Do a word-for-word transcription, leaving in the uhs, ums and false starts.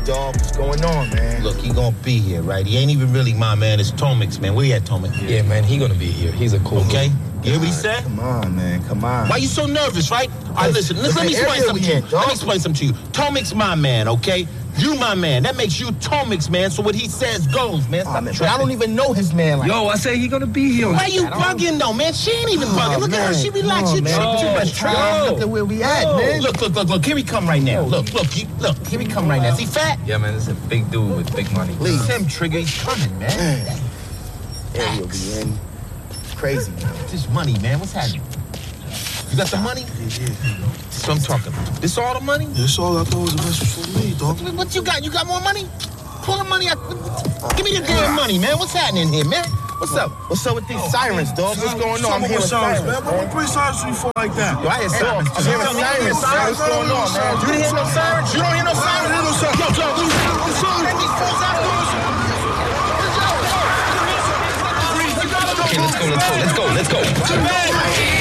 dog. What's going on, man? Look, he gonna be here, right? He ain't even really my man. It's Tomix, man. Where you at, Tomix? Yeah, yeah man, he gonna be here. He's a cool Okay? dude. You hear what he said? Come on, man. Come on. Why you so nervous, right? All right, listen. Let, let me explain something to you. Let me explain something to you. Tomix my man, okay? You my man. That makes you Tomix, man. So what he says goes, man. Stop oh, man, but I don't even know his man. Like Yo, I say he gonna be here. Why you bugging though, man? She ain't even bugging. Oh, look man. at her. She relaxed. You tripping too much. Try look at where we at, man. Look, look, look, look. Here he come right now. Look, look, he, look. Here he come right now. Is he fat? Yeah, man. This is a big dude with big money. Leave him, Trigger. He's coming, man. man. Yeah, he'll be in. Crazy, man. This money, man. What's happening? You got the money? Yeah, yeah. That's what I'm talking about. This all the money? This all I thought was the best for me, dog. What, what you got? You got more money? Pull the money out. Give me the damn money, man. What's happening here, man? What's up? What's up with these sirens, dog? What's going on? I'm hearing sirens, sirens, man. What would bring sirens before like that? Yo, I hear sirens. I'm hearing sirens, man. What's going on, man? You didn't hear no sirens? You don't hear no sirens? I don't hear no sirens. Yo, yo, I'm sorry. Let these fools out. Okay, let's go, let's go, let's go, let's go.